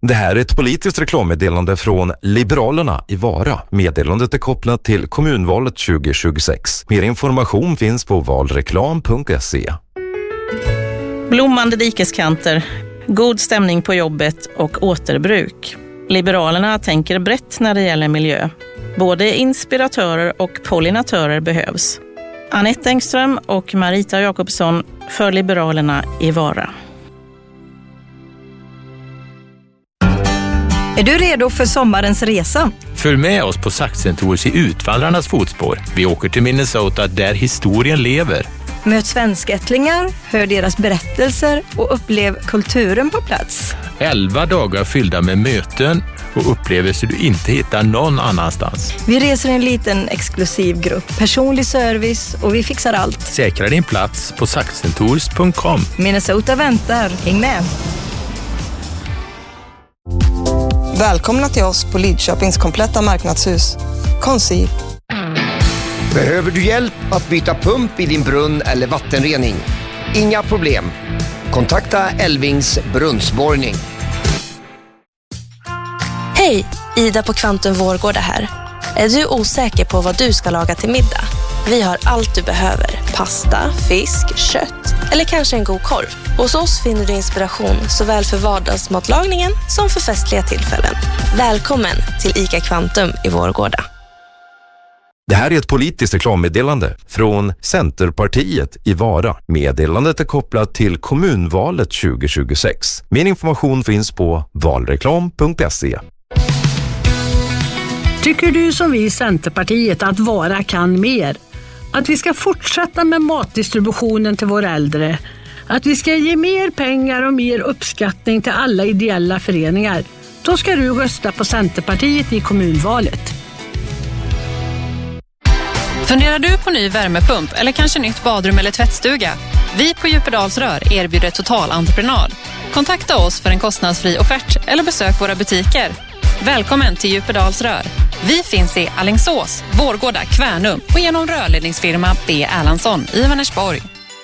Det här är ett politiskt reklammeddelande från Liberalerna i Vara. Meddelandet är kopplat till kommunvalet 2026. Mer information finns på valreklam.se. Blommande dikeskanter, god stämning på jobbet och återbruk. Liberalerna tänker brett när det gäller miljö. Både inspiratörer och pollinatörer behövs. Anette Engström och Marita Jakobsson för Liberalerna i Vara. Är du redo för sommarens resa? Följ med oss på Saxen Tours i Utvandrarnas fotspår. Vi åker till Minnesota där historien lever. Möt svenskättlingar, hör deras berättelser och upplev kulturen på plats. 11 dagar fyllda med möten och upplevelser du inte hittar någon annanstans. Vi reser en liten exklusiv grupp, personlig service och vi fixar allt. Säkra din plats på saxentours.com. Minnesota väntar, häng med! Välkomna till oss på Lidköpings kompletta marknadshus. Konsi. Behöver du hjälp att byta pump i din brunn eller vattenrening? Inga problem. Kontakta Elvings brunnsborrning. Hej, Ida på Kvantum Vårgårda här. Är du osäker på vad du ska laga till middag? Vi har allt du behöver. Pasta, fisk, kött eller kanske en god korv. Hos oss finner du inspiration såväl för vardagsmatlagningen som för festliga tillfällen. Välkommen till ICA Kvantum i Vårgårda. Det här är ett politiskt reklammeddelande från Centerpartiet i Vara. Meddelandet är kopplat till kommunvalet 2026. Mer information finns på valreklam.se. Tycker du som vi i Centerpartiet att Vara kan mer? Att vi ska fortsätta med matdistributionen till våra äldre? Att vi ska ge mer pengar och mer uppskattning till alla ideella föreningar? Då ska du rösta på Centerpartiet i kommunvalet. Funderar du på ny värmepump eller kanske nytt badrum eller tvättstuga? Vi på Djupedalsrör erbjuder totalentreprenad. Kontakta oss för en kostnadsfri offert eller besök våra butiker. Välkommen till Djupedalsrör. Vi finns i Alingsås, Vårgårda, Kvärnum och genom rörledningsfirma B. Erlandsson i Vänersborg.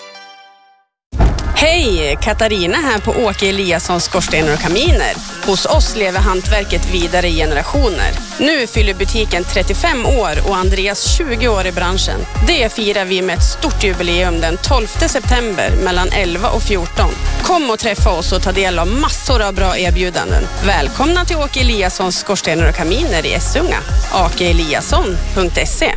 Hej, Katarina här på Åke Eliassons skorstenar och kaminer. Hos oss lever hantverket vidare i generationer. Nu fyller butiken 35 år och Andreas 20 år i branschen. Det firar vi med ett stort jubileum den 12 september mellan 11 och 14. Kom och träffa oss och ta del av massor av bra erbjudanden. Välkomna till Åke Eliassons skorstenar och kaminer i Essunga. akeeliasson.se.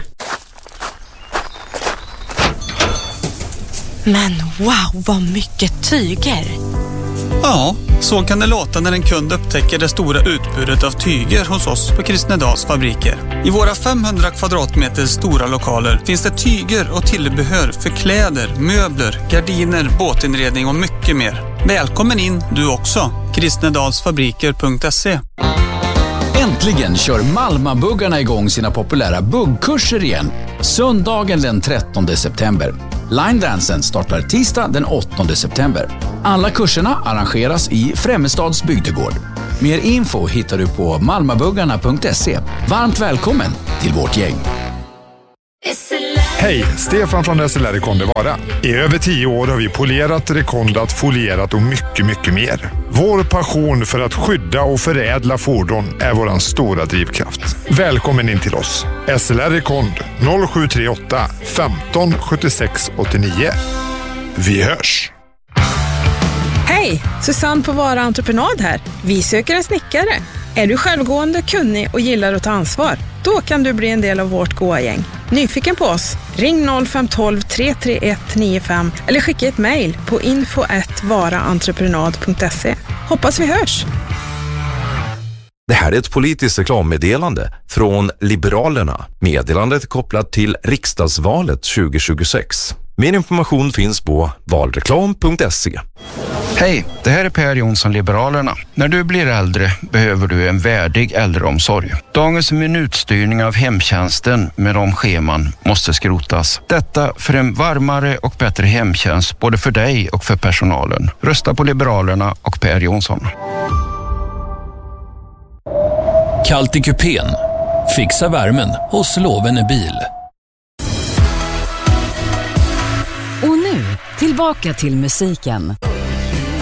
Men wow, vad mycket tyger! Ja, så kan det låta när en kund upptäcker det stora utbudet av tyger hos oss på Kristnedals fabriker. I våra 500 kvadratmeter stora lokaler finns det tyger och tillbehör för kläder, möbler, gardiner, båtinredning och mycket mer. Välkommen in du också. Kristnedalsfabriker.se. Äntligen kör Malmabuggarna igång sina populära buggkurser igen. Söndagen den 13 september. Line Dansen startar tisdag den 8 september. Alla kurserna arrangeras i Främmestads bygdegård. Mer info hittar du på malmabuggarna.se. Varmt välkommen till vårt gäng. Hej, Stefan från SLR Rekond i Vara. I över 10 år har vi polerat, rekondat, folierat och mycket mer. Vår passion för att skydda och förädla fordon är våran stora drivkraft. Välkommen in till oss. SLR Rekond 0738 15 76 89. Vi hörs! Hej, Susanne på Vara Entreprenad här. Vi söker en snickare. Är du självgående, kunnig och gillar att ta ansvar? Då kan du bli en del av vårt goa gäng. Nyfiken på oss? Ring 0512 331 95 eller skicka ett mejl på info@varaentreprenad.se. Hoppas vi hörs! Det här är ett politiskt reklammeddelande från Liberalerna. Meddelandet är kopplat till riksdagsvalet 2026. Mer information finns på valreklam.se. Hej, det här är Per Jonsson, Liberalerna. När du blir äldre behöver du en värdig äldreomsorg. Dagens minutstyrning av hemtjänsten med de scheman måste skrotas. Detta för en varmare och bättre hemtjänst både för dig och för personalen. Rösta på Liberalerna och Per Jonsson. Kallt i kupén. Fixa värmen hos Lovene bil. Och nu, tillbaka till musiken.